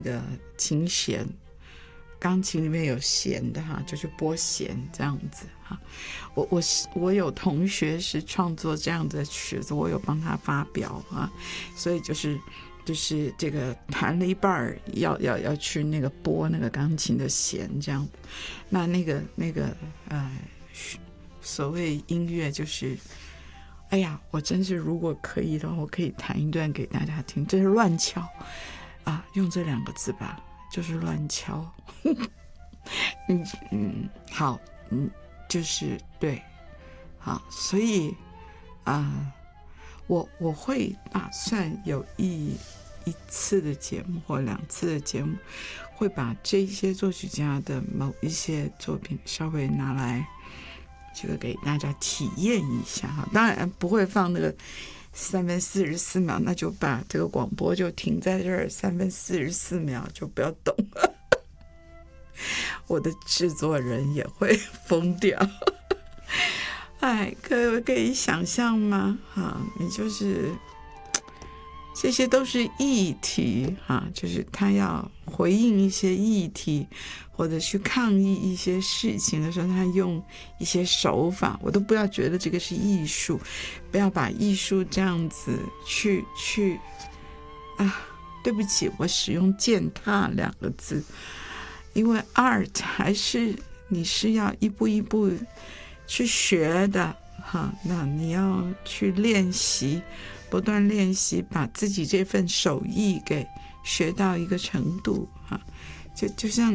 琴弦，钢琴里面有弦的哈，就去拨弦这样子哈。我有同学是创作这样的曲子，我有帮他发表啊，所以就是这个弹了一半要去那个拨那个钢琴的弦这样。那个所谓音乐就是，哎呀，我真是如果可以的话，我可以弹一段给大家听，这是乱敲啊，用这2个字吧，就是乱敲。好，就是对，好，所以我会打算有一次的节目或2次的节目，会把这些作曲家的某一些作品稍微拿来这个给大家体验一下哈。当然不会放那个3分44秒，那就把这个广播就停在这儿，3分44秒就不要动了。我的制作人也会疯掉。哎，各位可以想象吗？你就是这些都是议题就是他要回应一些议题，或者去抗议一些事情的时候，他用一些手法，我都不要觉得这个是艺术，不要把艺术这样子去对不起，我使用践踏2个字，因为 art 还是你是要一步一步去学的那你要去练习，不断练习，把自己这份手艺给学到一个程度就像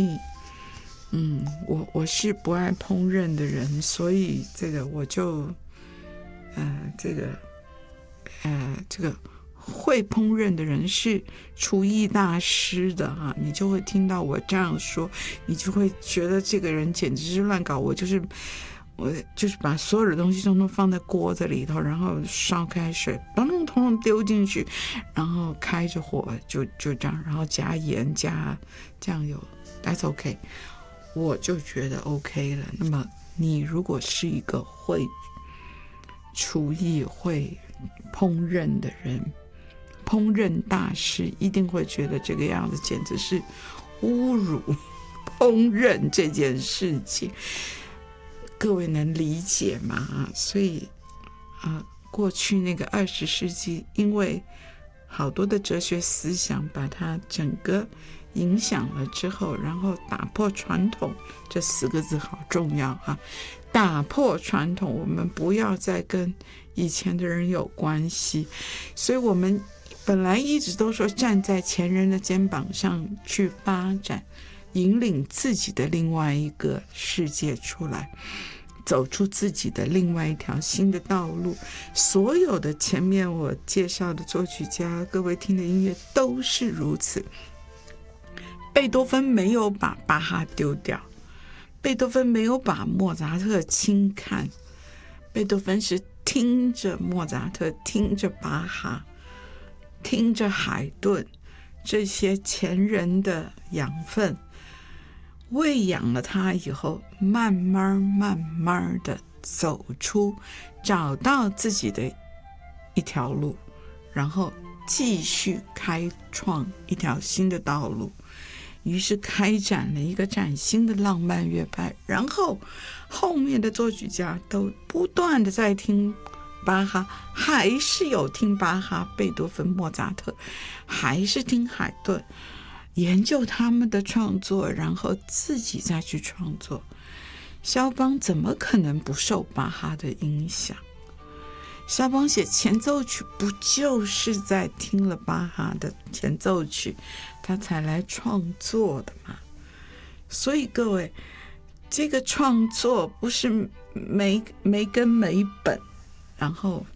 我是不爱烹饪的人，所以这个我就这个会烹饪的人是厨艺大师的你就会听到我这样说，你就会觉得这个人简直是乱搞。我就是把所有的东西通通放在锅子里头，然后烧开水，通通丢进去，然后开着火就这样，然后加盐加酱油 ，That's OK， 我就觉得 OK 了。那么你如果是一个会厨艺、会烹饪的人，烹饪大师一定会觉得这个样子简直是侮辱烹饪这件事情。各位能理解吗？所以过去那个20世纪，因为好多的哲学思想把它整个影响了之后，然后打破传统，这4个字好重要打破传统，我们不要再跟以前的人有关系。所以我们本来一直都说站在前人的肩膀上去发展，引领自己的另外一个世界出来，走出自己的另外一条新的道路。所有的前面我介绍的作曲家，各位听的音乐都是如此。贝多芬没有把巴哈丢掉，贝多芬没有把莫扎特轻看，贝多芬是听着莫扎特，听着巴哈，听着海顿，这些前人的养分喂养了他以后，慢慢的走出，找到自己的一条路，然后继续开创一条新的道路，于是开展了一个崭新的浪漫乐派。然后后面的作曲家都不断的在听巴哈，还是有听巴哈、贝多芬、莫扎特，还是听海顿，研究他们的创作，然后自己再去创作。肖邦怎么可能不受巴哈的影响？肖邦写前奏曲不就是在听了巴哈的前奏曲他才来创作的吗？所以各位，这个创作不是没根没本，然后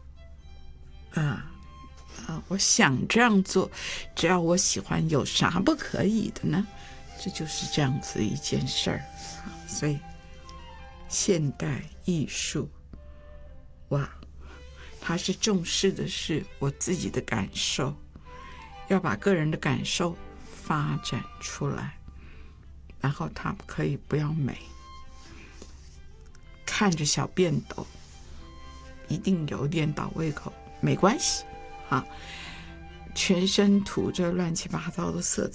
我想这样做，只要我喜欢，有啥不可以的呢？这就是这样子一件事儿。所以现代艺术，哇，它是重视的是我自己的感受，要把个人的感受发展出来，然后它可以不要美，看着小便斗一定有点倒胃口，没关系全身涂着乱七八糟的色